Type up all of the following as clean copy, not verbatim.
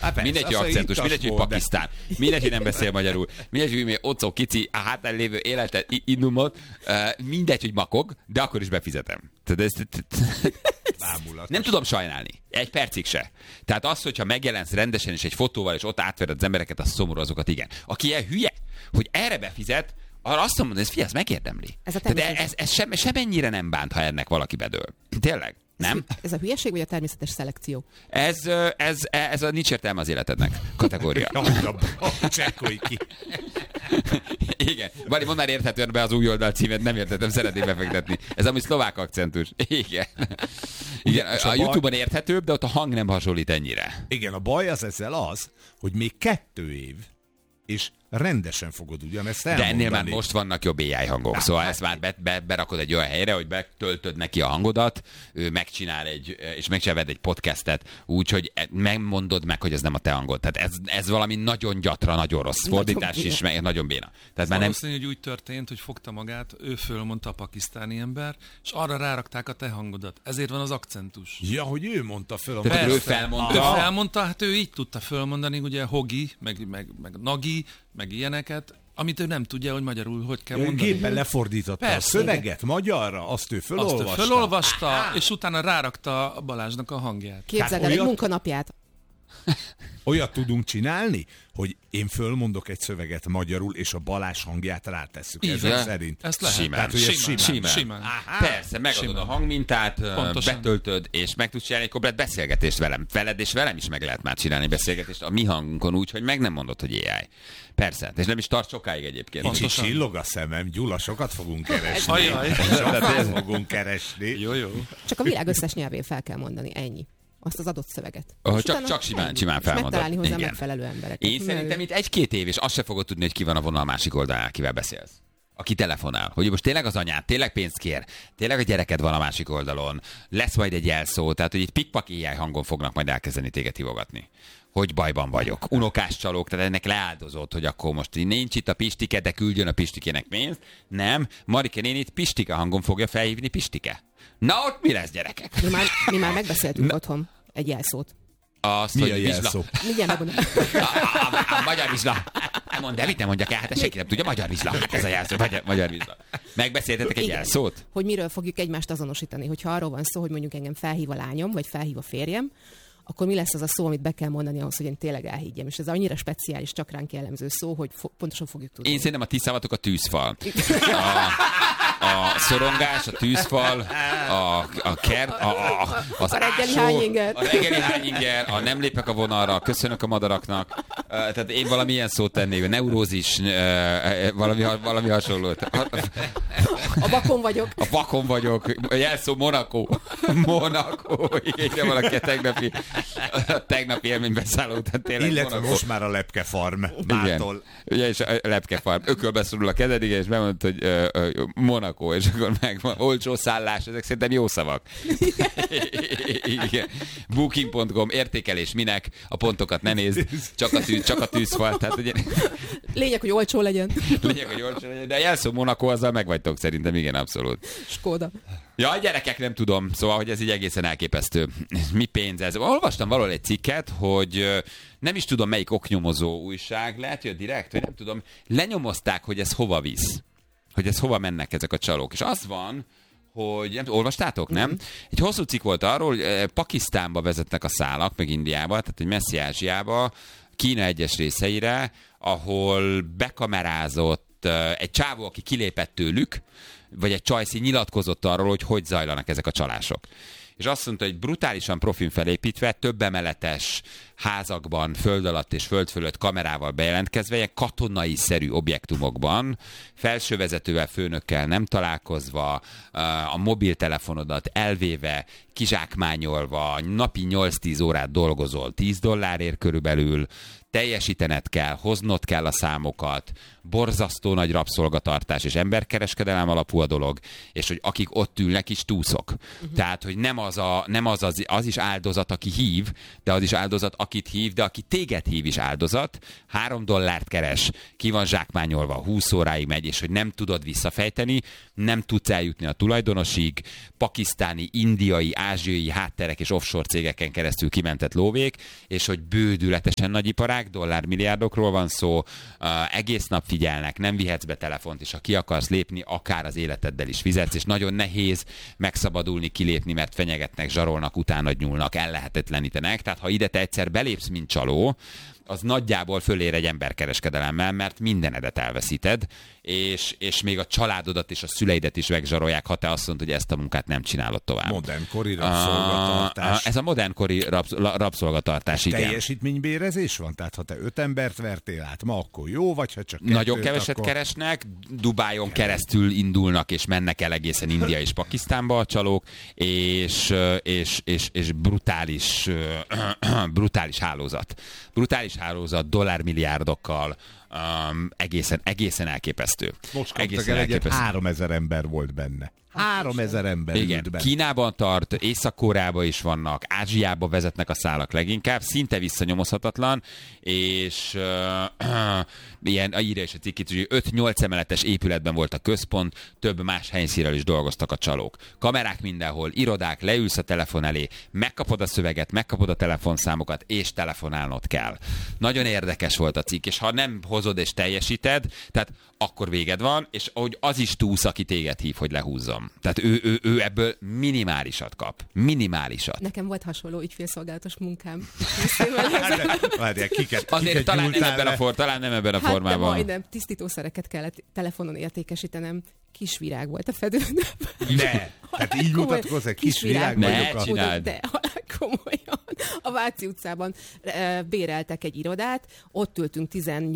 mindegy, hogy akcentus, mindegy, hogy Pakisztán, mindegy, hogy nem beszél magyarul, mindegy, hogy Ocó Kici a hátán lévő életet, innumot, mindegy, hogy makog, de akkor is befizetem. Nem tudom sajnálni. Egy percig se. Tehát az, hogyha megjelensz rendesen és egy fotóval, és ott átvered az embereket, az szomorú, azokat igen. Aki ilyen hülye, hogy erre befizet, arra azt mondom, hogy ez megérdemli. Ez semennyire nem bánt, ha ennek valaki bedől. Tényleg? Nem? Ez a hülyeség, vagy a természetes szelekció? Ez a nincs értelme az életednek kategória. Csekkolj ki. Igen. Bari, mondd már érthetően be az új oldal címet, nem értettem, szeretném befektetni. Ez amúgy szlovák akcentus. Igen. Igen. A YouTube-on érthetőbb, de ott a hang nem hasonlít ennyire. Igen, a baj az ezzel az, hogy még 2 év, és rendesen fogod ugyanezt elmondani. De ennél már most vannak jobb AI hangok, szóval ezt már berakod egy olyan helyre, hogy betöltöd neki a hangodat, ő megcsinál és megcsinálod egy podcastet úgy, hogy megmondod meg, hogy ez nem a te hangod. Tehát ez valami nagyon gyatra, nagyon rossz fordítás is, meg nagyon béna. Tehát már valószínű, hogy úgy történt, hogy fogta magát, ő fölmondta a pakisztáni ember, és arra rárakták a te hangodat. Ezért van az akcentus. Ja, hogy ő mondta föl. Ő felmondta. Ő felmondta, hát ő így tudta fölmondani, ugye Hogi, meg Nagi, meg ilyeneket, amit ő nem tudja, hogy magyarul hogy kell mondani. Gépen lefordította a szöveget magyarra, azt ő fölolvasta. És utána rárakta Balázsnak a hangját. Képzeld el egy munkanapját. Olyat tudunk csinálni, hogy én fölmondok egy szöveget magyarul, és a Balázs hangját rátesszük. Ezek szerint. Ezt lehet. Simán. Persze, megadod a hangmintát, betöltöd, és meg tudsz csinálni egy komplet beszélgetést veled, és velem is meg lehet már csinálni beszélgetést a mi hangunkon úgy, hogy meg nem mondod, hogy AI. Persze, és nem is tart sokáig egyébként. Kicsit csillog a szemem, Gyula, sokat fogunk keresni. Sokat fogunk keresni. Jó. Csak a világ összes nyelvén fel kell mondani, ennyi. Azt az adott szöveget. Csak simán felmondod. Megtalálni hozzá megfelelő embereket. Én szerintem itt 1-2 év, és azt se fogod tudni, hogy ki van a vonal másik oldalán, kivel beszélsz. Aki telefonál. Hogy most tényleg az anyád, tényleg pénzt kér, tényleg a gyereked van a másik oldalon, lesz majd egy jelszó, tehát hogy itt pikpak AI hangon fognak majd elkezdeni téged hívogatni. Hogy bajban vagyok. Unokás csalók, tehát ennek leáldozott, hogy akkor most nincs itt a Pistike, de küldjön a Pistikének pénzt. Nem, Marike nénit Pistike hangon fogja felhívni Pistike. Na ott mi lesz, gyerekek? Mi már megbeszéltünk otthon egy jelszót. Azt, mi hogy a jelszó? Mindjárt megmondom. A magyar vizsla. Mondd el, mit nem mondjak el, hát senki nem tudja, magyar vizsla. Ez a jelszó, magyar vizsla. Megbeszéltetek egy jelszót? Hogy miről fogjuk egymást azonosítani. Hogyha arról van szó, hogy mondjuk engem felhív a lányom, vagy felhív a férjem, akkor mi lesz az a szó, amit be kell mondani ahhoz, hogy én tényleg elhiggyem. És ez annyira speciális, csak ránk jellemző szó, hogy pontosan fogjuk tudni. Én szerintem a ti szavatok a tűzfal. A szorongás, a tűzfal, a kert, az a reggeli ásó, hányinger. a reggeli hányinger, a nem lépek a vonalra, köszönök a madaraknak. Tehát én valamilyen szót tennék, a neurózis, valami hasonlót. A vakon vagyok. A vakon vagyok. A jelszó Monaco. Igen, valaki a tegnapi élménybeszálló után tényleg illetve Monaco. Most már a lepkefarm. Bától. Igen, és a lepkefarm. Ökölbe szorul a kezed, igen, és bemondta, hogy Monaco, és akkor megvan olcsó szállás, ezek szerintem jó szavak. Igen. Booking.com, értékelés minek, a pontokat ne nézd, csak a tűzfal. Tehát, ugye... Lényeg, hogy olcsó legyen. De a jelszó Monaco, azzal megvagytok szerintem, igen, abszolút. Skóda. Ja, gyerekek, nem tudom, szóval, hogy ez így egészen elképesztő. Mi pénz ez? Olvastam valahol egy cikket, hogy nem is tudom, melyik oknyomozó újság, lehet, hogy a Direkt, vagy nem tudom, lenyomozták, hogy ez hova visz. Hogy ez hova mennek ezek a csalók. És az van, hogy nem, olvastátok, nem? Egy hosszú cikk volt arról, hogy Pakisztánba vezetnek a szálak, meg Indiába, tehát hogy messzi Ázsiába, Kína egyes részeire, ahol bekamerázott egy csávó, aki kilépett tőlük, vagy egy csajszi nyilatkozott arról, hogy zajlanak ezek a csalások. És azt mondta, hogy brutálisan profin felépítve, több emeletes házakban, föld alatt és föld fölött kamerával bejelentkezve, ilyen katonai-szerű objektumokban, felsővezetővel, főnökkel nem találkozva, a mobiltelefonodat elvéve, kizsákmányolva, napi 8-10 órát dolgozol, $10 körülbelül, teljesítened kell, hoznod kell a számokat, borzasztó nagy rabszolgatartás és emberkereskedelem alapú a dolog, és hogy akik ott ülnek is túszok. Tehát, hogy nem az is áldozat, aki hív, de az is áldozat, akit hív, de aki téged hív is áldozat, $3 keres, ki van zsákmányolva, 20 óráig megy, és hogy nem tudod visszafejteni, nem tudsz eljutni a tulajdonosig, pakisztáni, indiai, ázsiai hátterek és offshore cégeken keresztül kimentett lóvék, és hogy bődületesen nagyiparák, dollármilliárdokról van szó, egész nap figyelnek, nem vihetsz be telefont, és ha ki akarsz lépni, akár az életeddel is fizetsz, és nagyon nehéz megszabadulni, kilépni, mert fenyegetnek, zsarolnak, utánad nyúlnak, ellehetetlenítenek. Tehát ha ide te egyszer belépsz, mint csaló, az nagyjából fölér egy emberkereskedelemmel, mert mindenedet elveszíted, és még a családodat és a szüleidet is megzsarolják, ha te azt mondod, hogy ezt a munkát nem csinálod tovább. Modernkori rabszolgatartás. Ez a modernkori rabszolgatartás, igen. Teljesítménybérezés van? Tehát ha te 5 embert vertél át ma, akkor jó, vagy ha csak 2-t, nagyon keveset keresnek, Dubájon keresztül indulnak, és mennek el egészen India és Pakisztánba a csalók, és brutális hálózat. Brutális hálózat, dollármilliárdokkal, egészen elképesztő. Most kaptak el egyet, 3000 ember volt benne. 3000 ember ült benne. Kínában tart, Észak-Koreában is vannak, Ázsiába vezetnek a szálak leginkább, szinte visszanyomozhatatlan, és ilyen írja is a cikkét, hogy 5-8 emeletes épületben volt a központ, több más helyszínről is dolgoztak a csalók. Kamerák mindenhol, irodák, leülsz a telefon elé, megkapod a szöveget, megkapod a telefonszámokat, és telefonálnod kell. Nagyon érdekes volt a cikk, és ha nem hozod és teljesíted, tehát akkor véged van, és ahogy az is túlsz, aki téged hív, hogy lehúzzam. Tehát ő ebből minimálisat kap. Minimálisat. Nekem volt hasonló ügyfélszolgálatos munkám. Várjál, azért talán nem ebben a formában. De majdnem tisztítószereket kellett telefonon értékesítenem. Kisvirág volt a fedőnöm. Ne! Tehát így mutatkozz, kisvirág vagyok. Ne csináld. De komolyan. A Váci utcában béreltek egy irodát, ott ültünk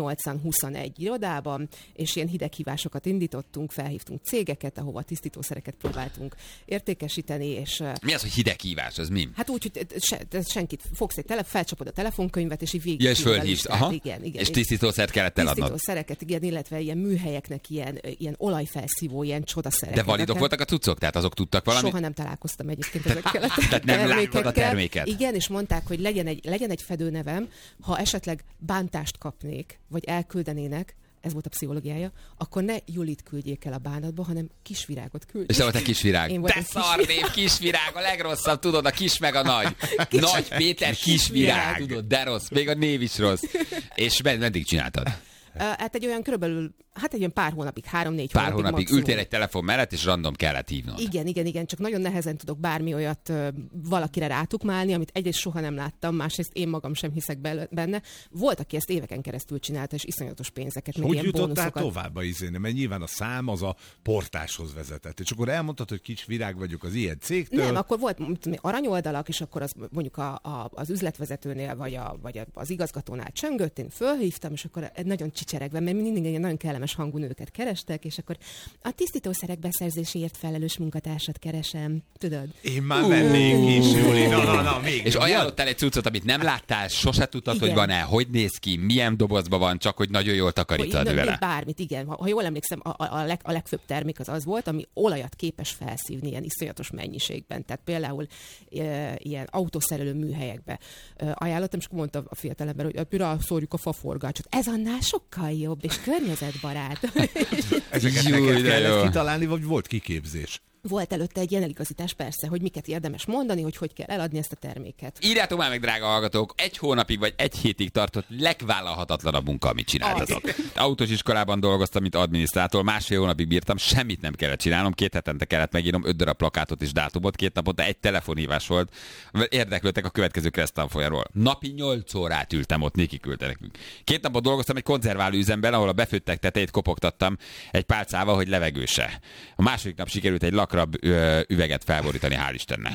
18-21 irodában, és ilyen hideghívásokat indítottunk, felhívtunk cégeket, ahova tisztítószereket próbáltunk értékesíteni, és... Mi az, hogy hideghívás? Az mi? Hát úgy, hogy senkit fogsz felcsapod a telefonkönyvet, és így végig... Ja, és fölhívsz. Aha. Igen. És tisztítószert kellett eladnod. Tisztítószereket, igen, illetve ilyen műhelyeknek ilyen olajfelszívó, ilyen csodaszereket. De validok voltak a cuccok? Tehát azok tudtak valami? Soha nem találkoztam egyébként ezekkel a Tehát nem láttad a terméket? Igen, és mondták, hogy legyen egy fedőnevem, ha esetleg bántást kapnék, vagy elküldenének, ez volt a pszichológiája, akkor ne Julit küldjék el a bánatba, hanem Kisvirágot küldjék. És te volt a Kisvirág. De szarnév, Kisvirág, a legrosszabb, tudod, a kis meg a nagy. Nagy Péter Kisvirág, tudod, de rossz, még a név is rossz. És meddig csináltad? Hát egy olyan körülbelül, egy olyan pár hónapig, 3-4 pár hónapig ültél egy telefon mellett, és random kellett hívnod. Igen, csak nagyon nehezen tudok bármi olyat valakire rátukmálni, amit egyrészt soha nem láttam, másrészt én magam sem hiszek benne. Volt, aki ezt éveken keresztül csinálta, és iszonyatos pénzeket, meg ilyen bónuszokat. Hogy jutottál tovább a izéne? Mert nyilván a szám az a portáshoz vezetett. És akkor elmondtad, hogy Kisvirág vagyok az ilyen cégtől. Nem, akkor volt aranyoldalak, és akkor az, mondjuk az üzletvezetőnél, vagy az igazgatónál csöngött, én fölhívtam, és akkor nagyon csicseregve, mert mindig egy nagyon kellemes hangú nőket kerestek, és akkor a tisztítószerek beszerzéséért felelős munkatársat keresem, tudod? Én már vennék is, Júli. Na, még. És ajánlottál egy cuccot, amit nem láttál, sose tudtad, igen, hogy van-e, hogy néz ki, milyen dobozban van, csak hogy nagyon jól takarítod vele. Bármit, igen. Ha jól emlékszem, a legfőbb termék az volt, ami olajat képes felszívni ilyen iszonyatos mennyiségben. Tehát például ilyen autószerelő műhelyekbe ajánlottam, és akkor mondta a fiatalember, hogy rászórjuk a faforgácsot. Ez annál sokkal jobb, és környezetbarát. Ezeket neked kellett kitalálni, vagy volt kiképzés? Volt előtte egy ilyen eligazítás, persze, hogy miket érdemes mondani, hogy kell eladni ezt a terméket. Írjátok már meg, drága hallgatók, 1 hónapig vagy 1 hétig tartott legvállalhatatlanabb munka, amit csináltatok. Autós iskolában dolgoztam, mint adminisztrátor, 1,5 hónapig bírtam, semmit nem kellett csinálnom, 2 hetente kellett megírnom 5 darab plakátot és dátumot, 2 naponta egy telefonhívás volt. Érdeklődtek a következő kereszttanfolyamról. Napi 8 órát ültem ott, Niki küldte nekünk. 2 napot dolgoztam egy konzerváló üzemben, ahol a befőttek tetejét kopogtattam egy pálcával, hogy levegőse. A második nap sikerült egy lakrabb üveget felborítani, hál' Istennek.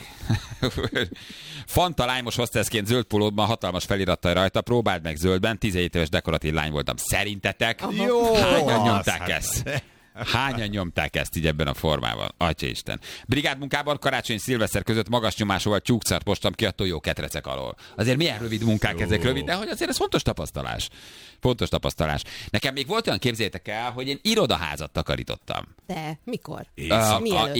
Fanta lányos hostessként zöld pólódban hatalmas felirattal rajta, próbáld meg zöldben, 17 éves dekoratív lány voltam. Szerintetek hányan nyomták ezt? Hányan nyomták ezt így ebben a formában? Atyaisten. Brigádmunkában karácsony szilveszter között magas nyomásúval tyúkszart postam ki a tojó ketrecek alól. Azért milyen rövid munkák ezek, rövid, de hogy azért ez fontos tapasztalás. Fontos tapasztalás. Nekem még volt olyan, képzeljétek el, hogy én irodaházat takarítottam. De mikor?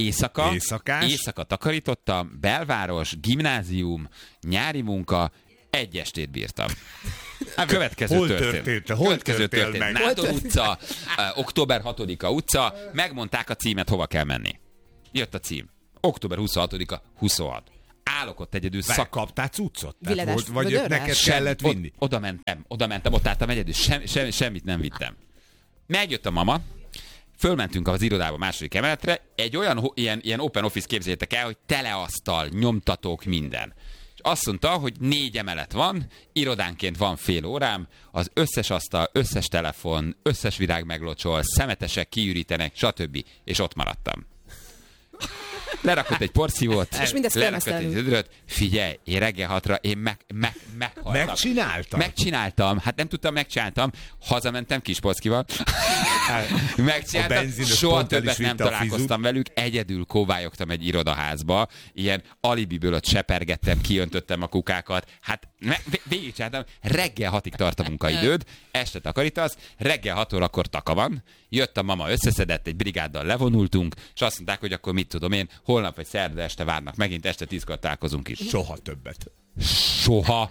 Éjszaka takarítottam, belváros, gimnázium, nyári munka, Egy estét bírtam. Következő Hol történt. Hol történt meg? Nádor utca, október 6-a utca, megmondták a címet, hova kell menni. Jött a cím. Október 26-a, 26. Állok ott egyedül Kaptál cuccot? Viledes Vagy vödörrel? neked kellett vinni? Oda mentem, ott álltam egyedül, semmit nem vittem. Megjött a mama, fölmentünk az irodába második emeletre, egy olyan ilyen open office, képzeljétek el, hogy teleasztal, nyomtatók, minden. És azt mondta, hogy 4 emelet van, irodánként van fél órám, az összes asztal, összes telefon, összes virág meglocsol, szemetesek kiürítenek, stb. És ott maradtam. Lerakott egy porszívót, és mindezt lerakott egy ödröt. Figyelj, én reggel 6-ra én meghaltam. Megcsináltam. Hát nem tudtam, megcsináltam. Hazamentem Kispolszkival. Megcsináltam. Soha többet nem találkoztam velük. Egyedül kóvályogtam egy irodaházba. Ilyen alibiből ott sepergettem, kiöntöttem a kukákat. Hát végigcsináltam. Reggel 6-ig tart a munkaidőd. Este takarítasz. Reggel 6 órakor taka van. Jött a mama, összeszedett, egy brigáddal levonultunk, és azt mondták, hogy akkor mit tudom én, holnap vagy szerda este várnak megint, este 10-kor találkozunk is. Soha többet. Soha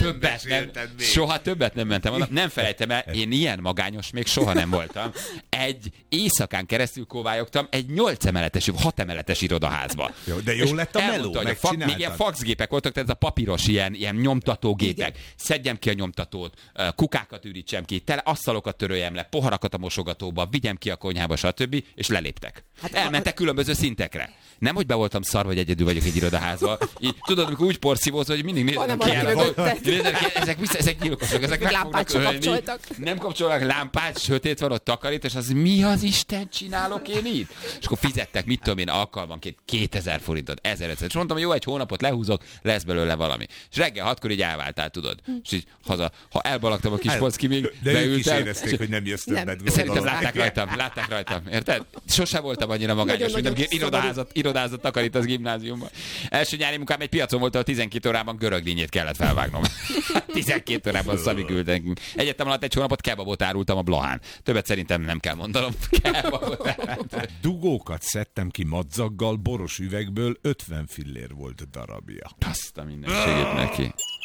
többet nem mentem oda. Nem felejtem el, én ilyen magányos még soha nem voltam. Egy éjszakán keresztül kóvályogtam egy 8 emeletes, 6 emeletes irodaházba. Jó, de jó lett a meló, megcsináltad. Még ilyen faxgépek voltak, tehát ez a papíros ilyen nyomtatógépek. Szedjem ki a nyomtatót, kukákat ürítsem ki, asztalokat töröljem le, poharakat a mosogatóba, vigyem ki a konyhába, stb. És leléptek. Hát elmentek különböző szintekre. Nem, hogy be voltam szarva, hogy egyedül vagyok egy irodaházba. Így, tudod, amikor úgy porszívózol, hogy mindig nézem ki ezek gyilkosok, ezek meg fognak ölni. Nem kapcsolnak lámpát, sötét van, ott takarít, és az mi az Isten csinálok én itt? És akkor fizettek, mit tudom én, alkalmanként 2000 forintot, 1500. És mondtam, hogy jó, egy hónapot lehúzok, lesz belőle valami. És reggel 6-kor így elváltál, tudod. És így haza, ha elbalagtam a Kispolszki, még de ők is érezték, hogy nem jössz többet. Szerintem látták rajtam, érted? Sose voltam annyira magányos, mint irodázat takarít az gimnáziumban. Első nyári munkám egy piacon volt, ahol 12 órában göröglényét kellett felvágnom. 12 órában szami küldtek. Egyetem alatt egy hónapot kebabot árultam a Blahán. Többet szerintem nem kell mondanom. Dugókat szedtem ki madzaggal, boros üvegből, 50 fillér volt darabja. Azt a mindenségét neki.